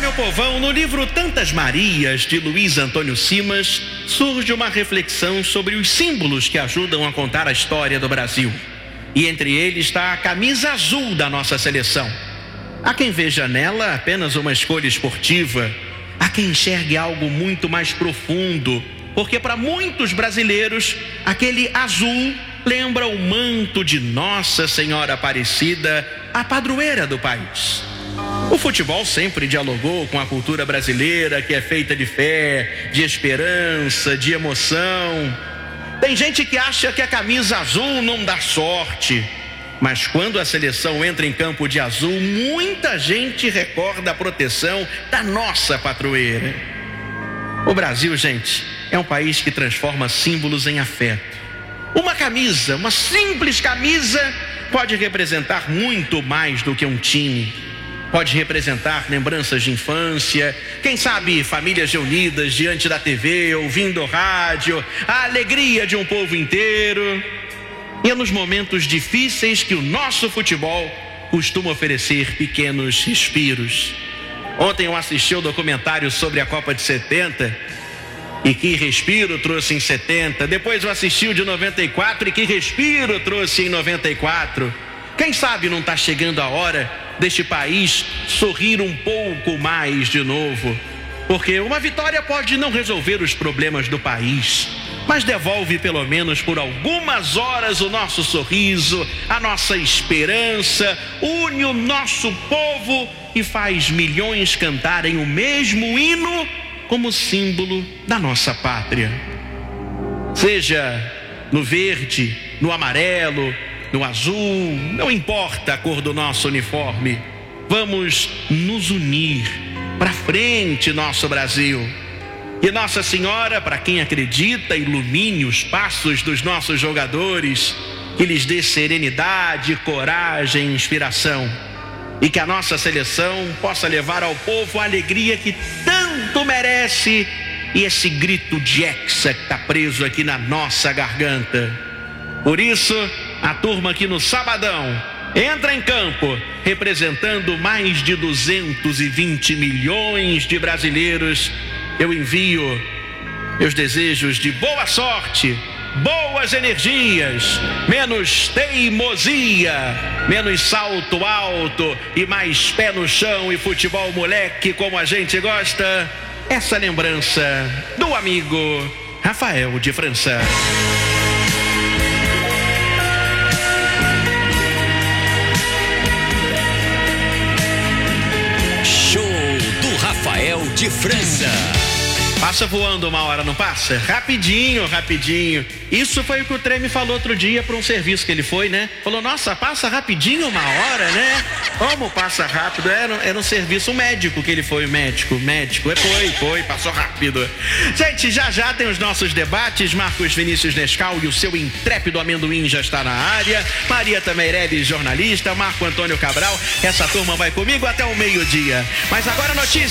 meu povão, no livro Tantas Marias, de Luiz Antônio Simas, surge uma reflexão sobre os símbolos que ajudam a contar a história do Brasil. E entre eles está a camisa azul da nossa seleção. Há quem veja nela apenas uma escolha esportiva, há quem enxergue algo muito mais profundo, porque para muitos brasileiros, aquele azul lembra o manto de Nossa Senhora Aparecida, a padroeira do país. O futebol sempre dialogou com a cultura brasileira, que é feita de fé, de esperança, de emoção. Tem gente que acha que a camisa azul não dá sorte, mas quando a seleção entra em campo de azul, muita gente recorda a proteção da nossa padroeira. O Brasil, gente, é um país que transforma símbolos em afeto. Uma camisa, uma simples camisa, pode representar muito mais do que um time. Pode representar lembranças de infância, quem sabe famílias reunidas diante da TV, ouvindo rádio, a alegria de um povo inteiro. E é nos momentos difíceis que o nosso futebol costuma oferecer pequenos respiros. Ontem eu assisti o documentário sobre a Copa de 70, e que respiro trouxe em 70. Depois eu assisti o de 94, e que respiro trouxe em 94. Quem sabe não está chegando a hora deste país sorrir um pouco mais de novo, porque uma vitória pode não resolver os problemas do país, mas devolve pelo menos por algumas horas o nosso sorriso, a nossa esperança, une o nosso povo e faz milhões cantarem o mesmo hino como símbolo da nossa pátria. Seja no verde, no amarelo, no azul, não importa a cor do nosso uniforme, vamos nos unir para frente, nosso Brasil. E Nossa Senhora, para quem acredita, ilumine os passos dos nossos jogadores, que lhes dê serenidade, coragem e inspiração, e que a nossa seleção possa levar ao povo a alegria que tanto merece, e esse grito de hexa que está preso aqui na nossa garganta. Por isso, a turma aqui no sabadão entra em campo representando mais de 220 milhões de brasileiros. Eu envio meus desejos de boa sorte, boas energias, menos teimosia, menos salto alto e mais pé no chão e futebol moleque como a gente gosta. Essa lembrança do amigo Rafael de França. Rafael de França. Passa voando uma hora, não passa? Rapidinho, rapidinho. Isso foi o que o Treme falou outro dia para um serviço que ele foi, né? Falou, nossa, passa rapidinho uma hora, né? Como passa rápido? Era um serviço médico que ele foi, médico. Passou rápido. Gente, já tem os nossos debates. Marcos Vinícius Nescau e o seu intrépido amendoim já está na área. Marieta Meirelles, jornalista. Marco Antônio Cabral. Essa turma vai comigo até o meio-dia. Mas agora a notícia.